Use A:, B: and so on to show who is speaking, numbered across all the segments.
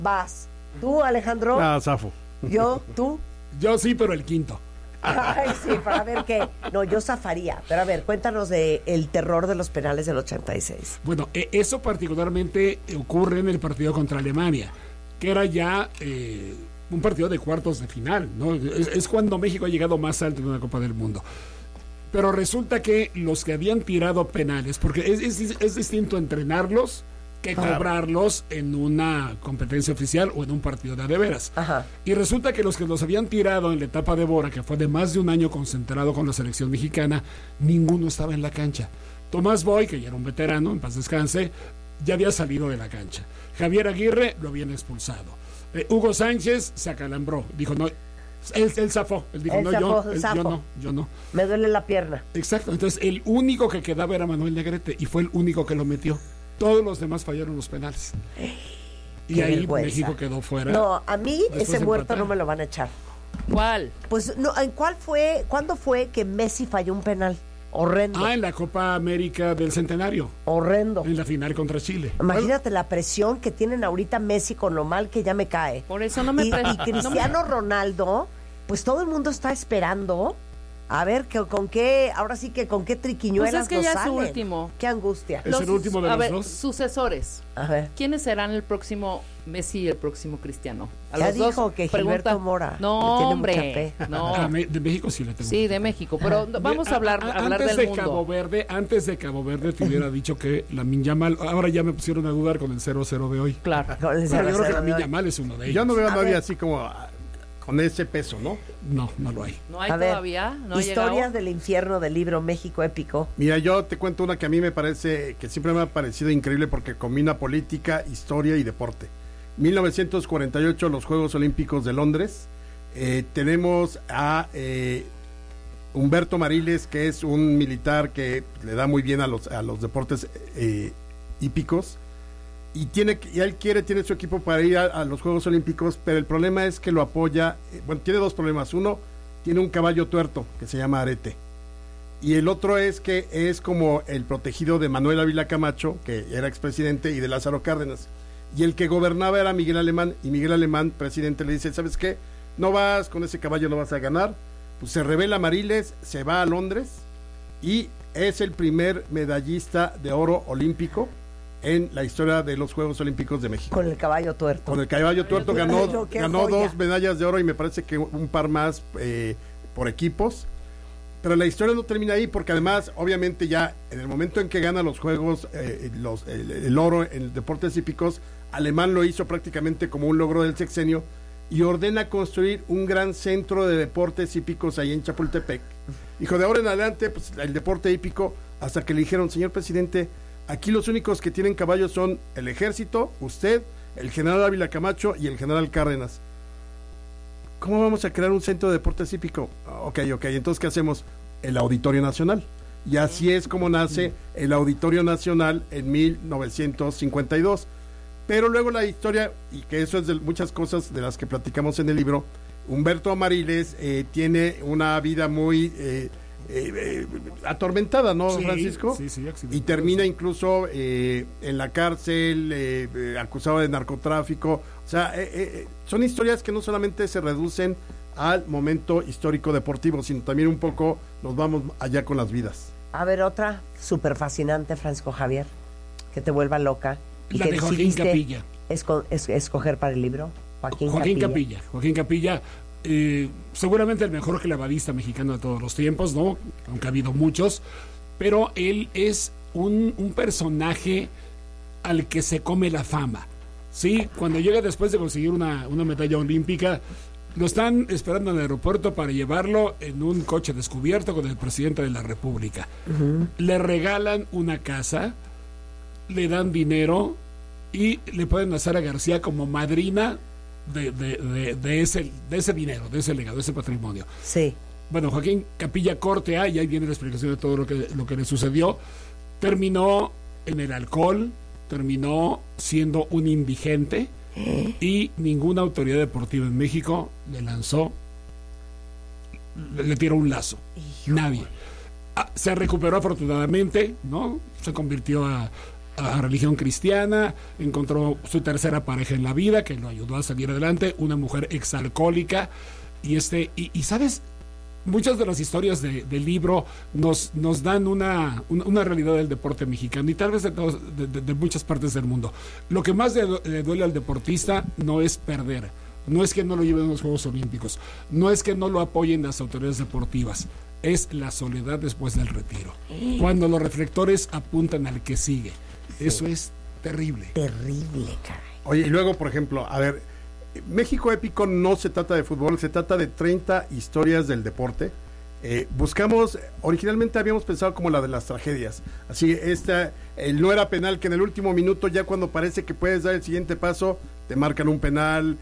A: Vas. ¿Tú, Alejandro?
B: Zafo.
A: ¿Yo? ¿Tú?
C: Yo sí, pero el quinto.
A: Ay, sí, para ver qué. No, yo zafaría. Pero a ver, cuéntanos de el terror de los penales del 86.
C: Bueno, eso particularmente ocurre en el partido contra Alemania, que era ya un partido de cuartos de final, ¿no? Es cuando México ha llegado más alto en una Copa del Mundo. Pero resulta que los que habían tirado penales, porque es distinto entrenarlos que cobrarlos en una competencia oficial o en un partido de veras.
A: Ajá.
C: Y resulta que los habían tirado en la etapa de Bora, que fue de más de un año concentrado con la selección mexicana, ninguno estaba en la cancha. Tomás Boy, que ya era un veterano, en paz descanse, ya había salido de la cancha. Javier Aguirre lo habían expulsado. Hugo Sánchez se acalambró, dijo no, él zafó, él dijo yo no.
A: Me duele la pierna.
C: Exacto, entonces el único que quedaba era Manuel Negrete y fue el único que lo metió. Todos los demás fallaron los penales. Y
A: Qué
C: ahí
A: vergüenza.
C: México quedó fuera.
A: No, a mí ese
C: de
A: muerto
C: empatar.
A: no me lo van a echar.
D: ¿Cuál?
A: Pues no, ¿cuándo fue que Messi falló un penal? Horrendo.
C: En la Copa América del Centenario,
A: Horrendo.
C: en la final contra Chile.
A: Imagínate la presión que tienen ahorita Messi con lo mal que ya me cae.
D: Por eso no me
A: Y Cristiano Ronaldo, pues todo el mundo está esperando a ver con qué triquiñuelas
D: Pues es que
A: nos
D: ya es su
A: salen.
D: último.
A: Qué angustia.
C: Es el último de
D: a
C: los
D: ver,
C: dos.
D: sucesores.
A: A ver.
D: ¿Quiénes serán el próximo Messi y el próximo Cristiano? A
A: Ya
D: los
A: dijo
D: dos,
A: que
D: pregunta.
A: Gilberto Mora
D: No,
A: le tiene
D: hombre.
A: mucha fe.
D: No.
C: De México sí le tengo.
D: Sí, de México. Pero vamos a hablar
C: antes
D: del
C: de
D: mundo.
C: Antes de Cabo Verde te hubiera dicho que Lamine Yamal, ahora ya me pusieron a dudar con el 0-0 de hoy.
D: Claro.
A: Con el
C: Pero yo creo que
A: 0-0 de
C: Lamine
A: hoy.
C: Yamal es uno de ellos.
B: Yo no veo a
A: A
B: nadie
A: ver.
B: así como con ese peso, ¿no?
C: No lo hay.
D: ¿No hay
A: A ver,
D: todavía? ¿No ha
A: Historias
D: llegado?
A: del infierno del libro México Épico.
B: Mira, yo te cuento una que a mí me parece, que siempre me ha parecido increíble porque combina política, historia y deporte. 1948, los Juegos Olímpicos de Londres. Tenemos a Humberto Mariles, que es un militar que le da muy bien a los deportes hípicos. Y él tiene su equipo para ir a los Juegos Olímpicos, pero el problema es que lo apoya, tiene dos problemas. Uno, tiene un caballo tuerto que se llama Arete. Y el otro es que es como el protegido de Manuel Ávila Camacho, que era expresidente, y de Lázaro Cárdenas. Y el que gobernaba era Miguel Alemán, y Miguel Alemán, presidente, le dice, ¿sabes qué? No vas, con ese caballo no vas a ganar. Pues se rebela Mariles, se va a Londres, y es el primer medallista de oro olímpico en la historia de los Juegos Olímpicos de México.
A: Con el caballo tuerto.
B: Con el caballo tuerto
A: Ay,
B: ganó
A: no, qué
B: ganó
A: joya.
B: 2 medallas de oro y me parece que un par más por equipos. Pero la historia no termina ahí porque además, obviamente ya en el momento en que gana los Juegos, el oro en deportes hípicos, Alemán lo hizo prácticamente como un logro del sexenio y ordena construir un gran centro de deportes hípicos ahí en Chapultepec. Dijo, de ahora en adelante, pues el deporte hípico, hasta que le dijeron, señor presidente, aquí los únicos que tienen caballos son el ejército, usted, el general Ávila Camacho y el general Cárdenas. ¿Cómo vamos a crear un centro de deportes hípico? Ok, entonces ¿qué hacemos? El Auditorio Nacional. Y así es como nace el Auditorio Nacional en 1952. Pero luego la historia, y que eso es de muchas cosas de las que platicamos en el libro, Humberto Mariles tiene una vida muy atormentada, ¿no,
C: Sí,
B: Francisco?
C: sí, accidente.
B: Y termina incluso en la cárcel, acusado de narcotráfico. O sea, son historias que no solamente se reducen al momento histórico deportivo, sino también un poco nos vamos allá con las vidas.
A: A ver, otra súper fascinante, Francisco Javier, que te vuelva loca. Y
C: La
A: que
C: de Joaquín
A: decidiste
C: Capilla.
A: Escoger para el libro. Joaquín
C: Capilla, seguramente el mejor clavadista mexicano de todos los tiempos, ¿no? Aunque ha habido muchos, pero él es un personaje al que se come la fama, ¿sí? Cuando llega después de conseguir una medalla olímpica, lo están esperando en el aeropuerto para llevarlo en un coche descubierto con el presidente de la República. Uh-huh. Le regalan una casa, le dan dinero y le pueden hacer a García como madrina de ese dinero, de ese legado, de ese patrimonio.
A: Sí.
C: Bueno, Joaquín Capilla corte A, y ahí viene la explicación de todo lo que le sucedió. Terminó en el alcohol, terminó siendo un indigente y ninguna autoridad deportiva en México le tiró un lazo. Nadie. Se recuperó afortunadamente, ¿no? Se convirtió a religión cristiana, encontró su tercera pareja en la vida que lo ayudó a salir adelante, una mujer exalcohólica, y sabes, muchas de las historias del libro nos dan una realidad del deporte mexicano y tal vez de muchas partes del mundo. Lo que más le duele al deportista no es perder, no es que no lo lleven a los Juegos Olímpicos, no es que no lo apoyen las autoridades deportivas, es la soledad después del retiro, cuando los reflectores apuntan al que sigue. Eso es terrible.
A: Terrible, caray.
B: Oye, y luego, por ejemplo, a ver, México Épico no se trata de fútbol, se trata de 30 historias del deporte. Originalmente habíamos pensado como la de las tragedias. Así, el no era penal, que en el último minuto, ya cuando parece que puedes dar el siguiente paso, te marcan un penal.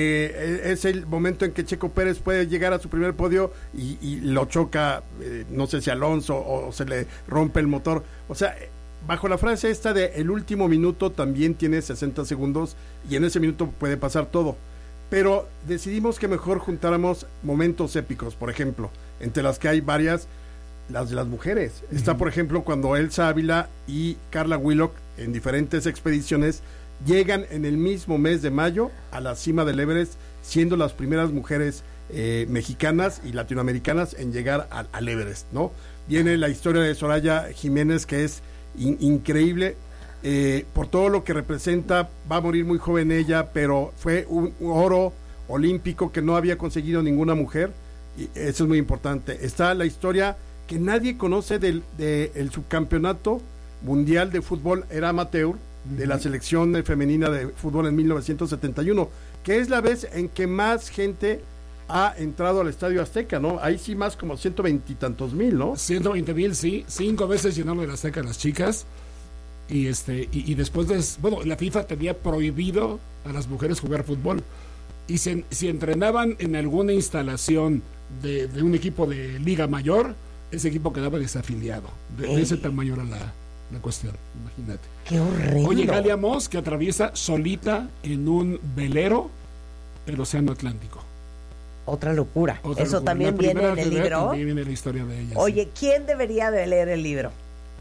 B: Es el momento en que Checo Pérez puede llegar a su primer podio y lo choca, no sé si Alonso o se le rompe el motor. O sea, bajo la frase esta de el último minuto también tiene 60 segundos y en ese minuto puede pasar todo. Pero decidimos que mejor juntáramos momentos épicos, por ejemplo, entre las que hay varias, las de las mujeres. Está, por ejemplo, cuando Elsa Ávila y Carla Willock, en diferentes expediciones, llegan en el mismo mes de mayo a la cima del Everest, siendo las primeras mujeres mexicanas y latinoamericanas en llegar al Everest, ¿no? Viene la historia de Soraya Jiménez, que es increíble, por todo lo que representa. Va a morir muy joven ella, pero fue un oro olímpico que no había conseguido ninguna mujer, y eso es muy importante. Está la historia que nadie conoce del subcampeonato mundial de fútbol, era amateur, de la selección femenina de fútbol en 1971, que es la vez en que más gente ha entrado al Estadio Azteca, ¿no? Ahí sí más como 120 y tantos mil, ¿no?
C: 120,000, sí. 5 veces llenaron el Azteca las chicas. Y después la FIFA tenía prohibido a las mujeres jugar fútbol. Y si entrenaban en alguna instalación de un equipo de Liga Mayor, ese equipo quedaba desafiliado. De ese tamaño era la cuestión, imagínate.
A: ¡Qué horrible!
C: Oye, Galia Moss, que atraviesa solita en un velero el Océano Atlántico.
A: Otra locura. Eso
C: locura.
A: También viene en el libro.
C: También viene la historia de ella.
A: Oye,
C: sí.
A: ¿Quién debería de leer el libro?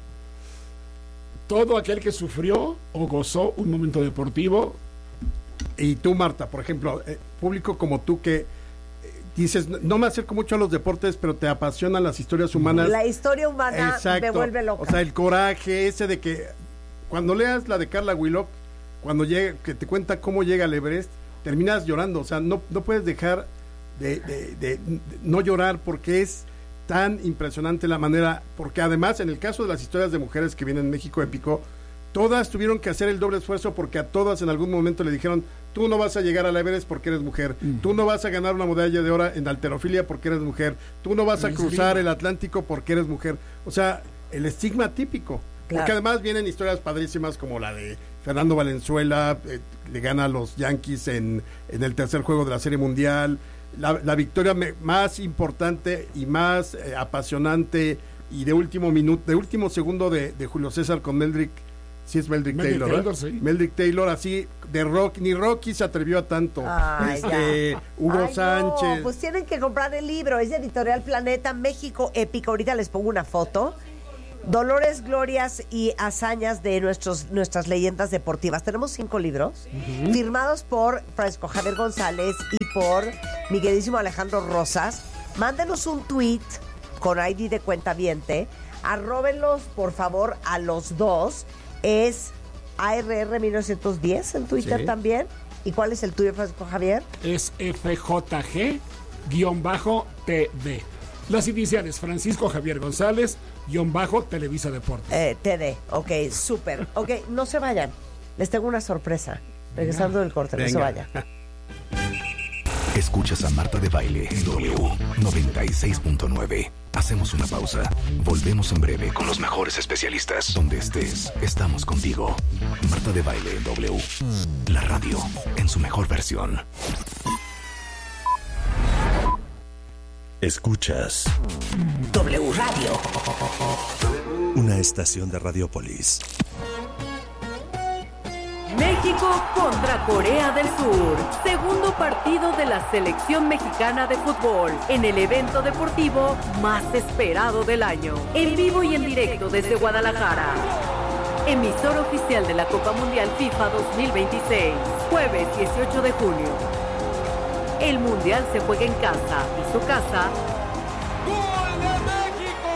C: Todo aquel que sufrió o gozó un momento deportivo.
B: Y tú, Marta, por ejemplo, público como tú que dices, no me acerco mucho a los deportes, pero te apasionan las historias humanas.
A: La historia humana me vuelve loca.
B: O sea, el coraje ese de que cuando leas la de Carla Willock, cuando llega, que te cuenta cómo llega al Everest, terminas llorando. O sea, no puedes dejar de no llorar, porque es tan impresionante la manera, porque además en el caso de las historias de mujeres que vienen en México Épico, todas tuvieron que hacer el doble esfuerzo, porque a todas en algún momento le dijeron, tú no vas a llegar al Everest porque eres mujer, tú no vas a ganar una medalla de oro en halterofilia porque eres mujer, tú no vas a cruzar el Atlántico porque eres mujer. O sea, el estigma típico. Claro. Porque además vienen historias padrísimas como la de Fernando Valenzuela, le gana a los Yankees en el tercer juego de la Serie Mundial. La victoria más importante y más apasionante y de último minuto, de último segundo de Julio César con Meldrick. Sí, es Meldrick Taylor, sí. Meldrick Taylor, así de rock, ni Rocky se atrevió a tanto. Hugo Sánchez.
A: No, pues tienen que comprar el libro, es de Editorial Planeta, México Épico. Ahorita les pongo una foto. Dolores, glorias y hazañas de nuestras leyendas deportivas. Tenemos 5 libros firmados por Francisco Javier González y por mi queridísimo Alejandro Rosas. Mándenos un tweet con ID de cuentaviente. Arróbenlos, por favor, a los dos. Es ARR1910 en Twitter también. ¿Y cuál es el tuyo, Francisco Javier?
C: Es FJG-TD. Las iniciales, Francisco Javier González _Televisa Deportes.
A: TD, ok, súper. Ok, no se vayan. Les tengo una sorpresa. Regresando del corte, no se vayan.
E: Escuchas a Marta de Baile en W 96.9. Hacemos una pausa. Volvemos en breve con los mejores especialistas. Donde estés, estamos contigo. Marta de Baile en W. La radio en su mejor versión.
F: Escuchas
A: W Radio.
F: Una estación de Radiopolis.
G: México contra Corea del Sur. Segundo partido de la selección mexicana de fútbol en el evento deportivo más esperado del año. En vivo y en directo desde Guadalajara. emisor oficial de la Copa Mundial FIFA 2026. Jueves 18 de junio. El Mundial se juega en casa y su casa.
H: ¡Gol de México!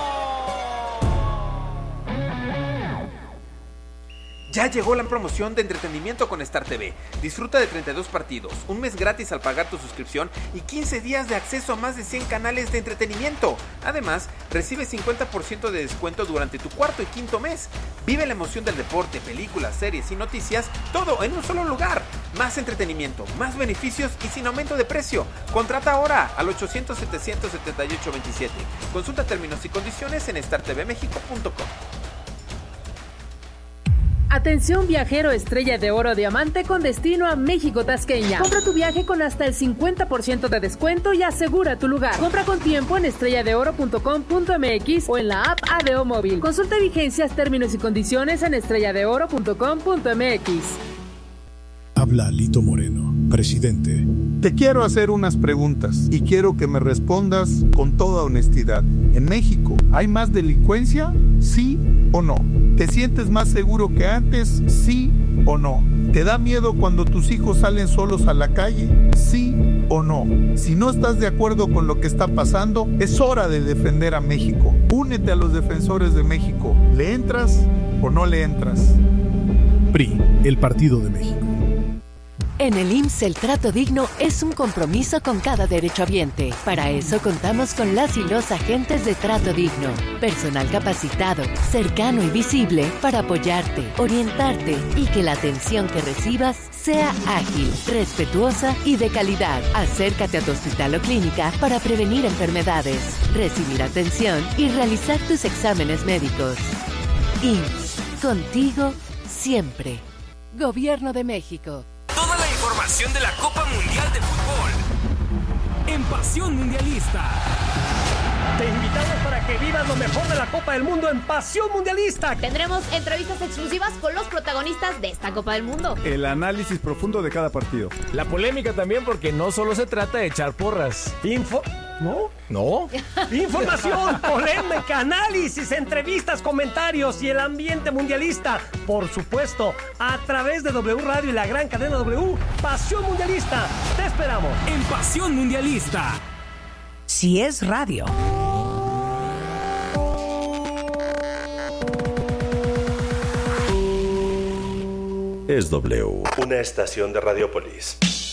I: Ya llegó la promoción de entretenimiento con Star TV. Disfruta de 32 partidos, un mes gratis al pagar tu suscripción y 15 días de acceso a más de 100 canales de entretenimiento. Además, recibe 50% de descuento durante tu cuarto y quinto mes. Vive la emoción del deporte, películas, series y noticias, todo en un solo lugar. Más entretenimiento, más beneficios y sin aumento de precio. Contrata ahora al 800-778-27. Consulta términos y condiciones en startvmexico.com.
J: Atención viajero Estrella de Oro Diamante con destino a México Tasqueña. Compra tu viaje con hasta el 50% de descuento y asegura tu lugar. Compra con tiempo en estrelladeoro.com.mx o en la app ADO Móvil. Consulta vigencias, términos y condiciones en estrelladeoro.com.mx.
K: Habla Lito Moreno, presidente.
L: Te quiero hacer unas preguntas y quiero que me respondas con toda honestidad. ¿En México hay más delincuencia? ¿Sí o no? ¿Te sientes más seguro que antes? ¿Sí o no? ¿Te da miedo cuando tus hijos salen solos a la calle? ¿Sí o no? Si no estás de acuerdo con lo que está pasando, es hora de defender a México. Únete a los defensores de México. ¿Le entras o no le entras?
K: PRI, el Partido de México.
M: En el IMSS el trato digno es un compromiso con cada derechohabiente. Para eso contamos con las y los agentes de trato digno. Personal capacitado, cercano y visible para apoyarte, orientarte y que la atención que recibas sea ágil, respetuosa y de calidad. Acércate a tu hospital o clínica para prevenir enfermedades, recibir atención y realizar tus exámenes médicos. IMSS, contigo siempre. Gobierno de México.
H: Toda la información de la Copa Mundial de Fútbol en Pasión Mundialista.
N: Te invitamos para que vivas lo mejor de la Copa del Mundo en Pasión Mundialista.
O: Tendremos entrevistas exclusivas con los protagonistas de esta Copa del Mundo.
P: El análisis profundo de cada partido.
N: La polémica también, porque no solo se trata de echar porras. ¿No? Información, polémica, análisis, entrevistas, comentarios y el ambiente mundialista. Por supuesto, a través de W Radio y la gran cadena W, Pasión Mundialista. Te esperamos
H: en Pasión Mundialista.
A: Si es radio.
F: Es W, una estación de Radiopolis.